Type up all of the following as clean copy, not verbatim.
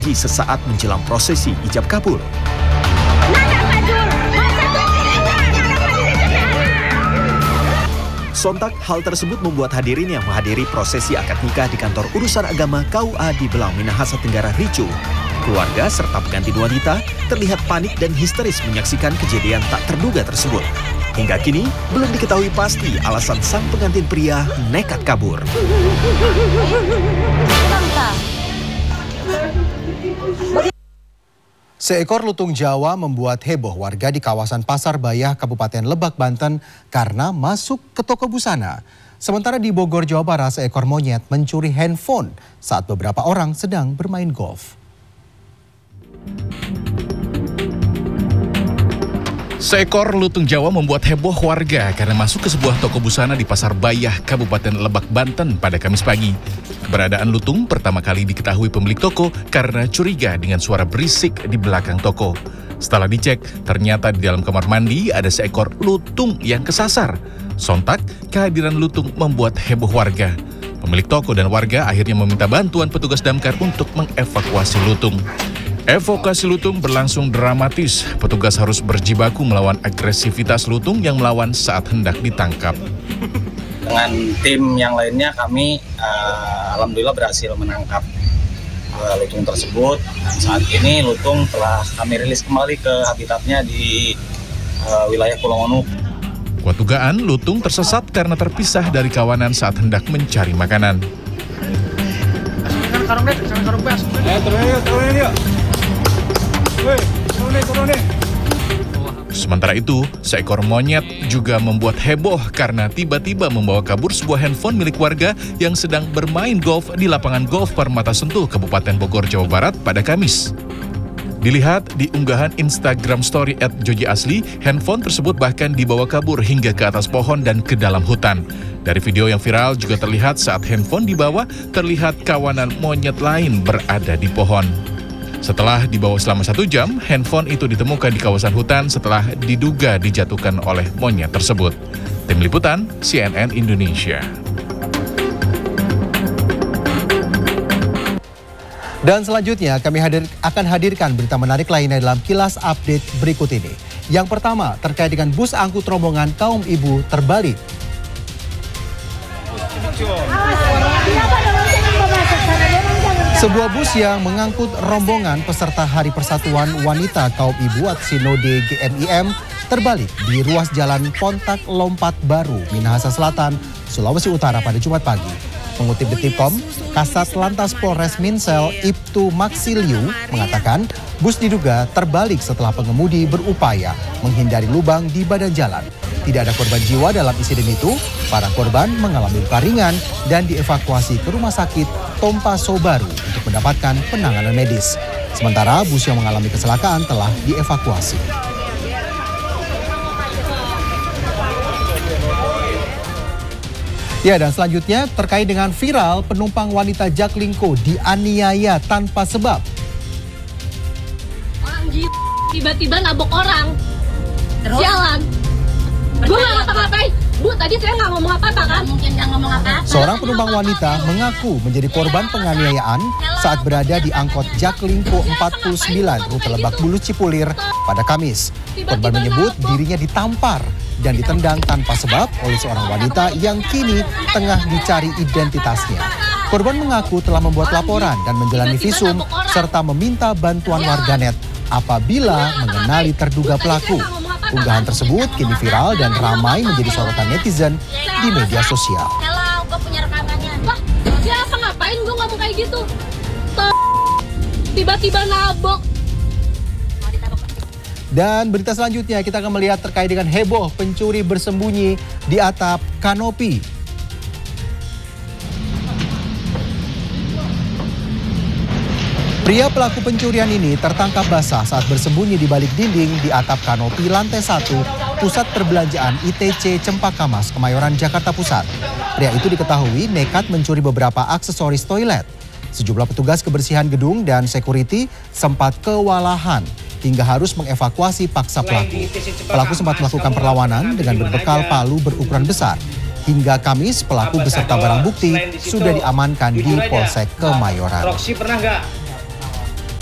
sesaat menjelang prosesi ijab kabul. Sontak, hal tersebut membuat hadirin yang menghadiri prosesi akad nikah di kantor urusan agama KUA di Belang, Minahasa Tenggara ricuh. Keluarga serta pengantin wanita terlihat panik dan histeris menyaksikan kejadian tak terduga tersebut. Hingga kini, belum diketahui pasti alasan sang pengantin pria nekat kabur. Seekor lutung Jawa membuat heboh warga di kawasan Pasar Bayah, Kabupaten Lebak, Banten karena masuk ke toko busana. Sementara di Bogor, Jawa Barat, seekor monyet mencuri handphone saat beberapa orang sedang bermain golf. Seekor lutung Jawa membuat heboh warga karena masuk ke sebuah toko busana di Pasar Bayah, Kabupaten Lebak, Banten pada Kamis pagi. Keberadaan lutung pertama kali diketahui pemilik toko karena curiga dengan suara berisik di belakang toko. Setelah dicek, ternyata di dalam kamar mandi ada seekor lutung yang kesasar. Sontak, kehadiran lutung membuat heboh warga. Pemilik toko dan warga akhirnya meminta bantuan petugas damkar untuk mengevakuasi lutung. Evakuasi lutung berlangsung dramatis. Petugas harus berjibaku melawan agresivitas lutung yang melawan saat hendak ditangkap. Dengan tim yang lainnya kami alhamdulillah berhasil menangkap lutung tersebut. Saat ini lutung telah kami rilis kembali ke habitatnya di wilayah Pulau Onuk. Kuat dugaan lutung tersesat karena terpisah dari kawanan saat hendak mencari makanan. Sementara itu, seekor monyet juga membuat heboh karena tiba-tiba membawa kabur sebuah handphone milik warga yang sedang bermain golf di lapangan golf Permata Sentul, Kabupaten Bogor, Jawa Barat pada Kamis. Dilihat di unggahan Instagram story @jojiasli, handphone tersebut bahkan dibawa kabur hingga ke atas pohon dan ke dalam hutan. Dari video yang viral juga terlihat saat handphone dibawa, terlihat kawanan monyet lain berada di pohon. Setelah dibawa selama 1 jam, handphone itu ditemukan di kawasan hutan setelah diduga dijatuhkan oleh monyet tersebut. Tim Liputan, CNN Indonesia. Dan selanjutnya kami akan hadirkan berita menarik lainnya dalam kilas update berikut ini. Yang pertama terkait dengan bus angkut rombongan kaum ibu terbalik. Sebuah bus yang mengangkut rombongan peserta Hari Persatuan Wanita Kaum Ibu atau Sinode GMIM terbalik di ruas jalan Pontak Lompat Baru, Minahasa Selatan, Sulawesi Utara pada Jumat pagi. Mengutip Detikcom, Kasat Lantas Polres Minsel Ibtu Maksiliu mengatakan bus diduga terbalik setelah pengemudi berupaya menghindari lubang di badan jalan. Tidak ada korban jiwa dalam insiden itu. Para korban mengalami luka ringan dan dievakuasi ke Rumah Sakit Tompa Sobaru untuk mendapatkan penanganan medis. Sementara bus yang mengalami kecelakaan telah dievakuasi. Ya, dan selanjutnya terkait dengan viral penumpang wanita Jaklingko dianiaya tanpa sebab. Orang tiba-tiba nabok orang. Terus? Jalan. Gue gak ngapa-ngapain. Bu, tadi saya gak ngomong apa-apa kan? Mungkin gak ngomong apa-apa. Seorang penumpang wanita mengaku menjadi korban penganiayaan saat berada di angkot Jaklingko 49 rute Lebak Bulus Cipulir pada Kamis. Korban menyebut dirinya ditampar dan ditendang tanpa sebab oleh seorang wanita yang kini tengah dicari identitasnya. Korban mengaku telah membuat laporan dan menjalani visum serta meminta bantuan warganet apabila mengenali terduga pelaku. Unggahan tersebut kini viral dan ramai menjadi sorotan netizen di media sosial. Hello, gue punya rekamannya. Wah, siapa ngapain gue ngomong kayak gitu? Tiba-tiba nabok. Dan berita selanjutnya kita akan melihat terkait dengan heboh pencuri bersembunyi di atap kanopi. Pria pelaku pencurian ini tertangkap basah saat bersembunyi di balik dinding di atap kanopi lantai 1 Pusat Perbelanjaan ITC Cempaka Mas, Kemayoran, Jakarta Pusat. Pria itu diketahui nekat mencuri beberapa aksesoris toilet. Sejumlah petugas kebersihan gedung dan security sempat kewalahan hingga harus mengevakuasi paksa pelaku. Pelaku sempat melakukan perlawanan dengan berbekal palu berukuran besar. Hingga Kamis, pelaku beserta barang bukti sudah diamankan di Polsek Kemayoran.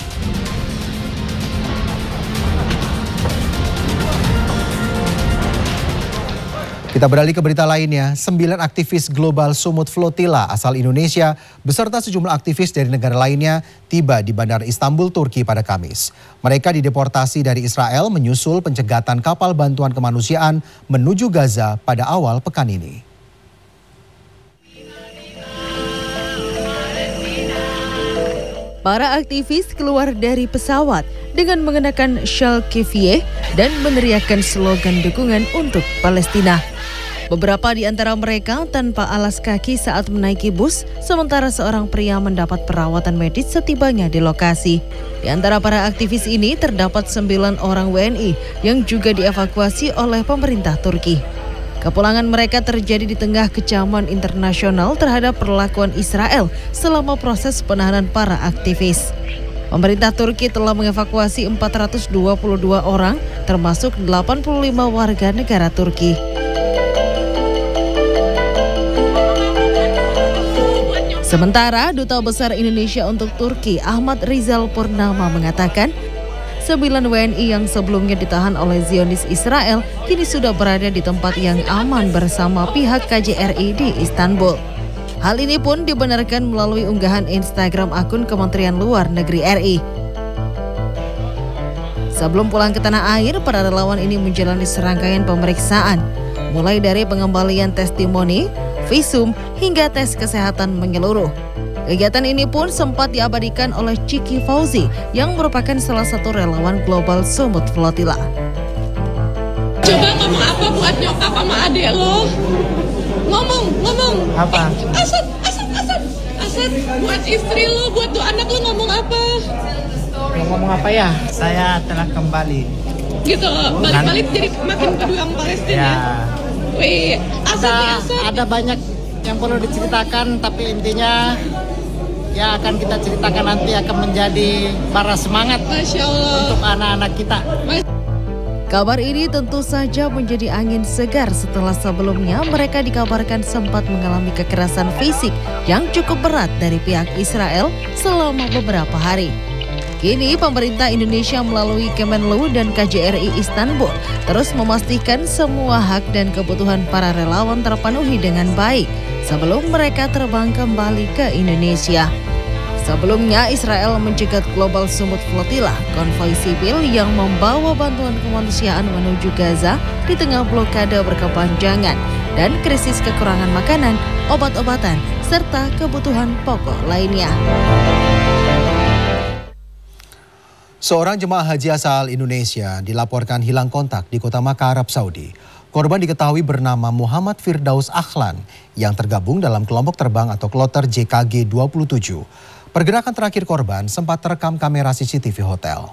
Kita beralih ke berita lainnya, 9 aktivis Global Sumut Flotilla asal Indonesia beserta sejumlah aktivis dari negara lainnya tiba di Bandara Istanbul, Turki pada Kamis. Mereka dideportasi dari Israel menyusul pencegatan kapal bantuan kemanusiaan menuju Gaza pada awal pekan ini. Para aktivis keluar dari pesawat dengan mengenakan shawl kefiyeh dan meneriakkan slogan dukungan untuk Palestina. Beberapa di antara mereka tanpa alas kaki saat menaiki bus, sementara seorang pria mendapat perawatan medis setibanya di lokasi. Di antara para aktivis ini terdapat 9 orang WNI yang juga dievakuasi oleh pemerintah Turki. Kepulangan mereka terjadi di tengah kecaman internasional terhadap perlakuan Israel selama proses penahanan para aktivis. Pemerintah Turki telah mengevakuasi 422 orang, termasuk 85 warga negara Turki. Sementara Duta Besar Indonesia untuk Turki Ahmad Rizal Purnama mengatakan 9 WNI yang sebelumnya ditahan oleh Zionis Israel kini sudah berada di tempat yang aman bersama pihak KJRI di Istanbul. Hal ini pun dibenarkan melalui unggahan Instagram akun Kementerian Luar Negeri RI. Sebelum pulang ke tanah air, para relawan ini menjalani serangkaian pemeriksaan, mulai dari pengembalian testimoni, visum, hingga tes kesehatan menyeluruh. Kegiatan ini pun sempat diabadikan oleh Ciki Fauzi yang merupakan salah satu relawan Global Sumut Flotilla. Coba ngomong apa buat nyokap sama adek lo? Ngomong. Apa? Asad, buat istri lo, buat tuh anak lo ngomong apa? Ngomong apa ya? Saya telah kembali. Gitu, balik-balik jadi makin pejuang Palestina. Ya. Wih, Asad. Ada banyak yang perlu diceritakan, tapi intinya ya akan kita ceritakan nanti akan menjadi bara semangat Masya Allah. untuk anak-anak kita. Kabar ini tentu saja menjadi angin segar setelah sebelumnya mereka dikabarkan sempat mengalami kekerasan fisik yang cukup berat dari pihak Israel selama beberapa hari. Kini pemerintah Indonesia melalui Kemenlu dan KJRI Istanbul terus memastikan semua hak dan kebutuhan para relawan terpenuhi dengan baik sebelum mereka terbang kembali ke Indonesia. Sebelumnya, Israel mencegat Global Sumut Flotilla, konvoi sipil yang membawa bantuan kemanusiaan menuju Gaza di tengah blokade berkepanjangan dan krisis kekurangan makanan, obat-obatan, serta kebutuhan pokok lainnya. Seorang jemaah haji asal Indonesia dilaporkan hilang kontak di kota Makkah, Arab Saudi. Korban diketahui bernama Muhammad Firdaus Akhlan yang tergabung dalam kelompok terbang atau kloter JKG 27. Pergerakan terakhir korban sempat terekam kamera CCTV hotel.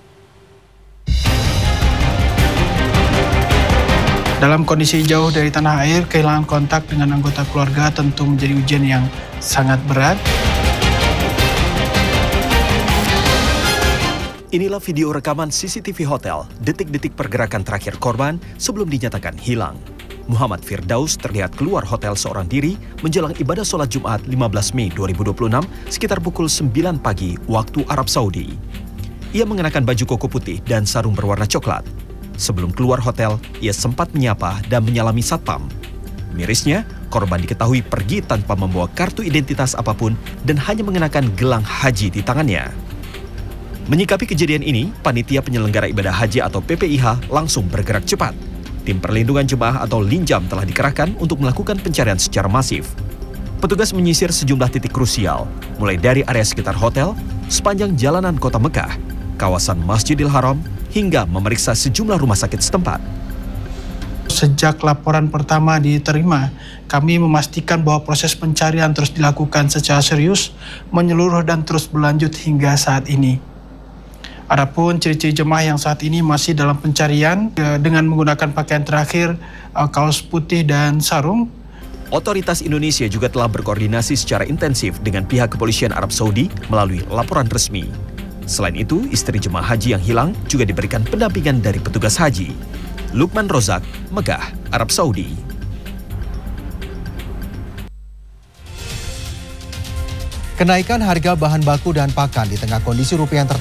Dalam kondisi jauh dari tanah air, kehilangan kontak dengan anggota keluarga tentu menjadi ujian yang sangat berat. Inilah video rekaman CCTV hotel, detik-detik pergerakan terakhir korban sebelum dinyatakan hilang. Muhammad Firdaus terlihat keluar hotel seorang diri menjelang ibadah sholat Jumat 15 Mei 2026 sekitar pukul 9 pagi waktu Arab Saudi. Ia mengenakan baju koko putih dan sarung berwarna coklat. Sebelum keluar hotel, ia sempat menyapa dan menyalami satpam. Mirisnya, korban diketahui pergi tanpa membawa kartu identitas apapun dan hanya mengenakan gelang haji di tangannya. Menyikapi kejadian ini, panitia penyelenggara ibadah haji atau PPIH langsung bergerak cepat. Tim perlindungan jemaah atau Linjam telah dikerahkan untuk melakukan pencarian secara masif. Petugas menyisir sejumlah titik krusial, mulai dari area sekitar hotel, sepanjang jalanan kota Mekah, kawasan Masjidil Haram, hingga memeriksa sejumlah rumah sakit setempat. Sejak laporan pertama diterima, kami memastikan bahwa proses pencarian terus dilakukan secara serius, menyeluruh dan terus berlanjut hingga saat ini. Adapun ciri-ciri jemaah yang saat ini masih dalam pencarian dengan menggunakan pakaian terakhir, kaos putih dan sarung. Otoritas Indonesia juga telah berkoordinasi secara intensif dengan pihak kepolisian Arab Saudi melalui laporan resmi. Selain itu, istri jemaah haji yang hilang juga diberikan pendampingan dari petugas haji. Lukman Rozak, Mekah, Arab Saudi. Kenaikan harga bahan baku dan pakan di tengah kondisi rupiah yang